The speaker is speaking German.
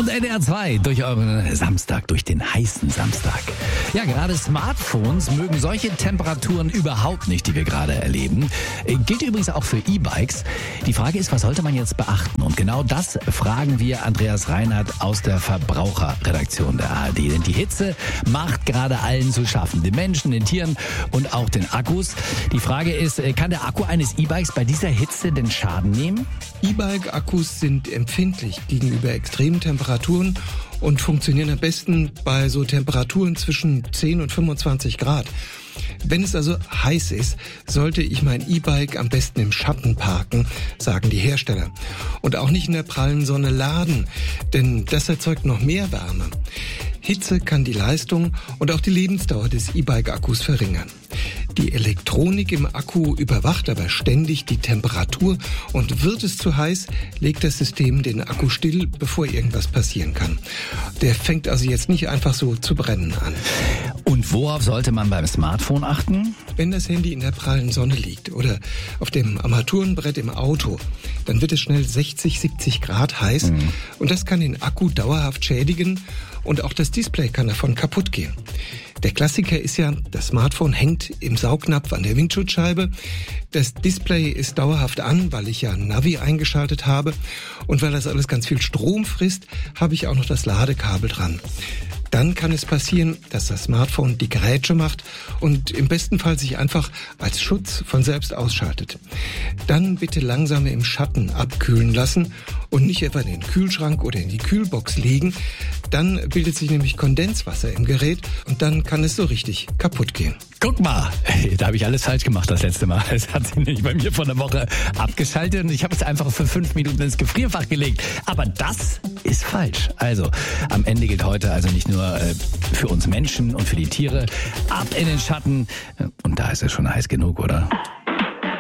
und NDR 2 durch euren Samstag, durch den heißen Samstag. Ja, gerade Smartphones mögen solche Temperaturen überhaupt nicht, die wir gerade erleben. Gilt übrigens auch für E-Bikes. Die Frage ist, was sollte man jetzt beachten? Und genau das fragen wir Andreas Reinhardt aus der Verbraucherredaktion der ARD. Denn die Hitze macht gerade allen zu schaffen. Den Menschen, den Tieren und auch den Akkus. Die Frage ist, kann der Akku eines E-Bikes bei dieser Hitze denn Schaden nehmen? E-Bike-Akkus sind empfindlich gegenüber extremen Temperaturen und funktionieren am besten bei so Temperaturen zwischen 10 und 25 Grad. Wenn es also heiß ist, sollte ich mein E-Bike am besten im Schatten parken, sagen die Hersteller. Und auch nicht in der prallen Sonne laden, denn das erzeugt noch mehr Wärme. Hitze kann die Leistung und auch die Lebensdauer des E-Bike-Akkus verringern. Die Elektronik im Akku überwacht aber ständig die Temperatur und wird es zu heiß, legt das System den Akku still, bevor irgendwas passieren kann. Der fängt also jetzt nicht einfach so zu brennen an. Und worauf sollte man beim Smartphone achten? Wenn das Handy in der prallen Sonne liegt oder auf dem Armaturenbrett im Auto, dann wird es schnell 60, 70 Grad heiß und das kann den Akku dauerhaft schädigen und auch das Display kann davon kaputt gehen. Der Klassiker ist ja, das Smartphone hängt im Saugnapf an der Windschutzscheibe. Das Display ist dauerhaft an, weil ich ja Navi eingeschaltet habe. Und weil das alles ganz viel Strom frisst, habe ich auch noch das Ladekabel dran. Dann kann es passieren, dass das Smartphone die Grätsche macht und im besten Fall sich einfach als Schutz von selbst ausschaltet. Dann bitte langsam im Schatten abkühlen lassen und nicht etwa in den Kühlschrank oder in die Kühlbox legen. Dann bildet sich nämlich Kondenswasser im Gerät und dann kann es so richtig kaputt gehen. Guck mal, da habe ich alles falsch gemacht das letzte Mal. Es hat sich nämlich bei mir vor einer Woche abgeschaltet und ich habe es einfach für 5 Minuten ins Gefrierfach gelegt. Aber das ist falsch. Also, am Ende gilt heute also nicht nur für uns Menschen und für die Tiere, ab in den Schatten. Und da ist es schon heiß genug, oder?